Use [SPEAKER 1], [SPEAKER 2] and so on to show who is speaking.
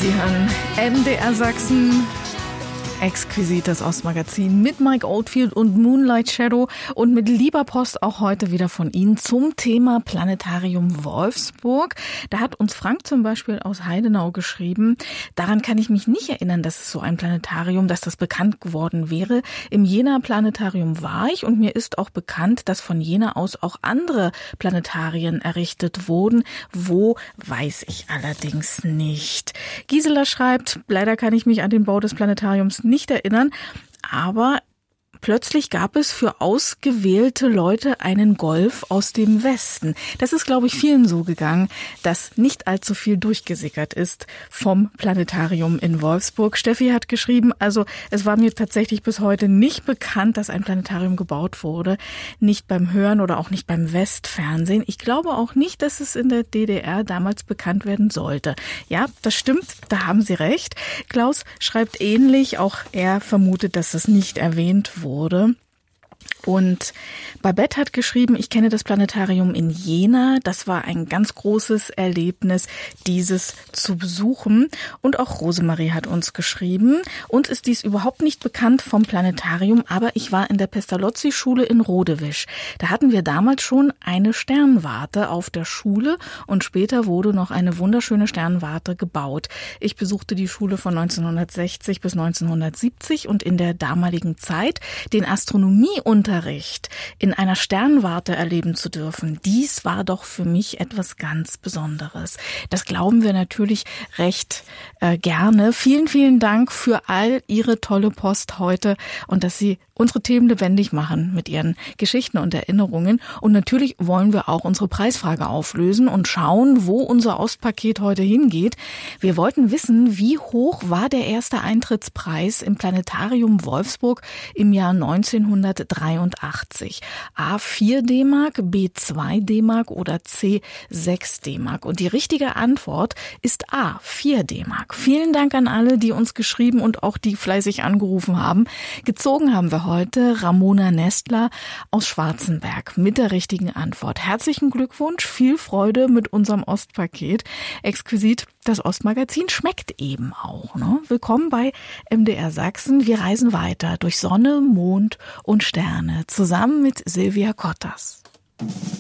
[SPEAKER 1] Sie hören MDR Sachsen. Exquisit, das Ostmagazin mit Mike Oldfield und Moonlight Shadow und mit lieber Post auch heute wieder von Ihnen zum Thema Planetarium Wolfsburg. Da hat uns Frank zum Beispiel aus Heidenau geschrieben, daran kann ich mich nicht erinnern, dass es so ein Planetarium, dass das bekannt geworden wäre. Im Jena Planetarium war ich und mir ist auch bekannt, dass von Jena aus auch andere Planetarien errichtet wurden. Wo, weiß ich allerdings nicht. Gisela schreibt, leider kann ich mich an den Bau des Planetariums nicht erinnern, aber plötzlich gab es für ausgewählte Leute einen Golf aus dem Westen. Das ist, glaube ich, vielen so gegangen, dass nicht allzu viel durchgesickert ist vom Planetarium in Wolfsburg. Steffi hat geschrieben, also es war mir tatsächlich bis heute nicht bekannt, dass ein Planetarium gebaut wurde. Nicht beim Hören oder auch nicht beim Westfernsehen. Ich glaube auch nicht, dass es in der DDR damals bekannt werden sollte. Ja, das stimmt, da haben Sie recht. Klaus schreibt ähnlich, auch er vermutet, dass es nicht erwähnt wurde. Und Babette hat geschrieben, ich kenne das Planetarium in Jena. Das war ein ganz großes Erlebnis, dieses zu besuchen. Und auch Rosemarie hat uns geschrieben, uns ist dies überhaupt nicht bekannt vom Planetarium, aber ich war in der Pestalozzi-Schule in Rodewisch. Da hatten wir damals schon eine Sternwarte auf der Schule und später wurde noch eine wunderschöne Sternwarte gebaut. Ich besuchte die Schule von 1960 bis 1970 und in der damaligen Zeit den Astronomieunterricht in einer Sternwarte erleben zu dürfen, dies war doch für mich etwas ganz Besonderes. Das glauben wir natürlich recht gerne. Vielen, vielen Dank für all Ihre tolle Post heute und dass Sie unsere Themen lebendig machen mit Ihren Geschichten und Erinnerungen. Und natürlich wollen wir auch unsere Preisfrage auflösen und schauen, wo unser Ostpaket heute hingeht. Wir wollten wissen, wie hoch war der erste Eintrittspreis im Planetarium Wolfsburg im Jahr 1983? A 4 D-Mark, B 2 D-Mark oder C 6 D-Mark? Und die richtige Antwort ist A 4 D-Mark. Vielen Dank an alle, die uns geschrieben und auch die fleißig angerufen haben. Gezogen haben wir heute Ramona Nestler aus Schwarzenberg mit der richtigen Antwort. Herzlichen Glückwunsch, viel Freude mit unserem Ostpaket. Exquisit, das Ostmagazin schmeckt eben auch, ne? Willkommen bei MDR Sachsen. Wir reisen weiter durch Sonne, Mond und Sterne zusammen mit Silvia Kottas.